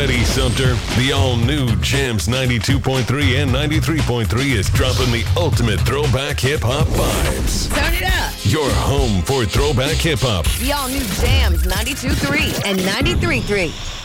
ready, Sumter. The all-new Jams 92.3 and 93.3 is dropping the ultimate throwback hip-hop vibes. Turn it up. Your home for throwback hip-hop. The all-new Jams 92.3 and 93.3.